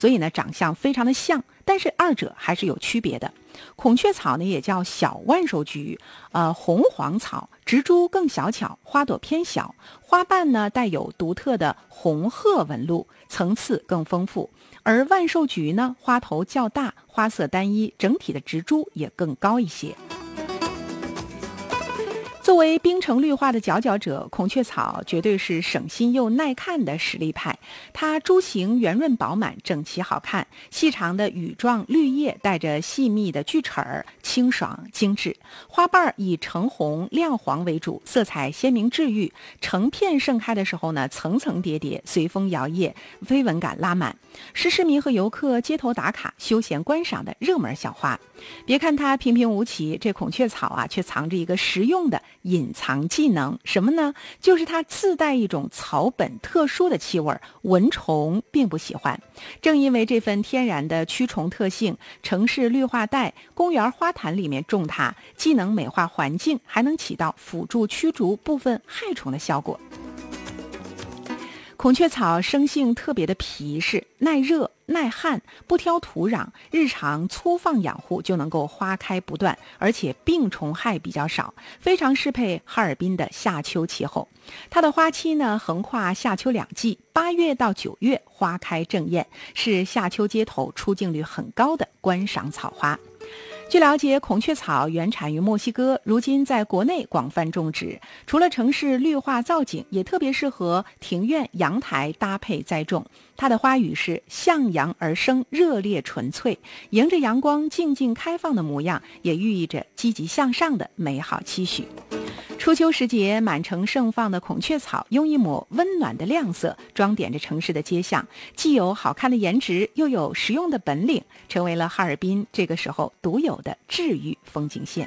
所以呢长相非常的像，但是二者还是有区别的。孔雀草呢也叫小万寿菊，红黄草，植株更小巧，花朵偏小，花瓣呢带有独特的红褐纹路，层次更丰富。而万寿菊呢，花头较大，花色单一，整体的植株也更高一些。作为冰城绿化的佼佼者，孔雀草绝对是省心又耐看的实力派。它株形圆润饱满，整齐好看，细长的羽状绿叶带着细密的锯齿儿，清爽精致。花瓣以橙红、亮黄为主，色彩鲜明治愈。成片盛开的时候呢，层层叠叠，随风摇曳，飞蚊感拉满，是市民和游客街头打卡、休闲观赏的热门小花。别看它平平无奇，这孔雀草啊，却藏着一个实用的隐藏技能。什么呢？就是它自带一种草本特殊的气味，蚊虫并不喜欢。正因为这份天然的驱虫特性，城市绿化带、公园花坛里面种它，既能美化环境，还能起到辅助驱逐部分害虫的效果。孔雀草生性特别的皮实，耐热耐旱，不挑土壤，日常粗放养护就能够花开不断，而且病虫害比较少，非常适配哈尔滨的夏秋气候。它的花期呢横跨夏秋两季，8月到9月花开正艳，是夏秋街头出镜率很高的观赏草花。据了解，孔雀草原产于墨西哥，如今在国内广泛种植。除了城市绿化造景，也特别适合庭院、阳台搭配栽种。它的花语是向阳而生，热烈纯粹，迎着阳光静静开放的模样，也寓意着积极向上的美好期许。初秋时节，满城盛放的孔雀草用一抹温暖的亮色装点着城市的街巷，既有好看的颜值，又有实用的本领，成为了哈尔滨这个时候独有的治愈风景线。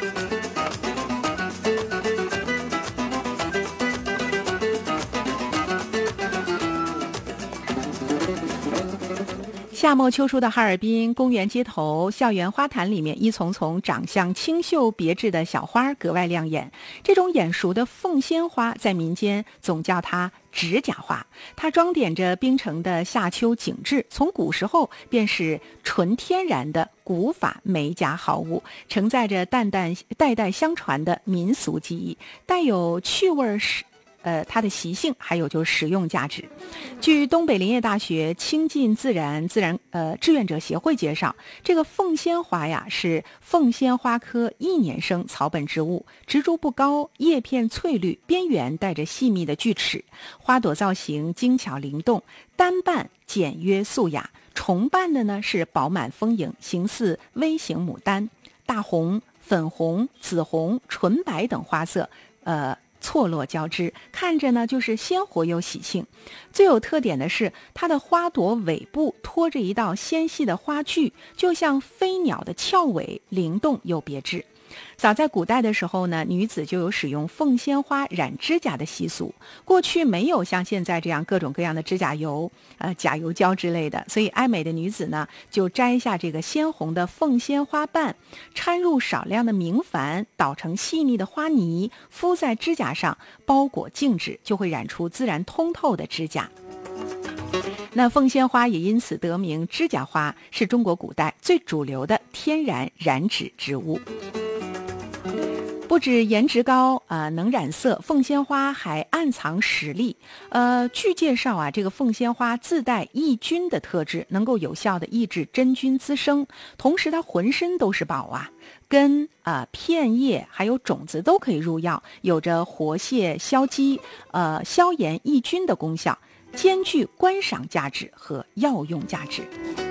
夏末秋初的哈尔滨，公园街头、校园花坛里面，一丛丛长相清秀别致的小花格外亮眼。这种眼熟的凤仙花，在民间总叫它指甲花。它装点着冰城的夏秋景致，从古时候便是纯天然的古法美甲好物，承载着代代相传的民俗技艺，带有趣味它的习性还有就是实用价值。据东北林业大学亲近自然志愿者协会介绍，这个凤仙花呀是凤仙花科1年生草本植物，植株不高，叶片翠绿，边缘带着细密的锯齿，花朵造型精巧灵动，单瓣简约素雅，重瓣的呢是饱满丰盈，形似微型牡丹，大红、粉红、紫红、纯白等花色错落交织，看着呢就是鲜活又喜庆。最有特点的是它的花朵尾部拖着一道纤细的花距，就像飞鸟的翘尾，灵动又别致。早在古代的时候呢，女子就有使用凤仙花染指甲的习俗。过去没有像现在这样各种各样的指甲油、甲油胶之类的，所以爱美的女子呢，就摘下这个鲜红的凤仙花瓣，掺入少量的明矾，捣成细腻的花泥，敷在指甲上，包裹静止，就会染出自然通透的指甲。那凤仙花也因此得名指甲花，是中国古代最主流的天然染指植物。不止颜值高能染色，凤仙花还暗藏实力。据介绍啊，这个凤仙花自带抑菌的特质，能够有效的抑制真菌滋生，同时它浑身都是宝啊，根片叶还有种子都可以入药，有着活血消积、消炎抑菌的功效，兼具观赏价值和药用价值。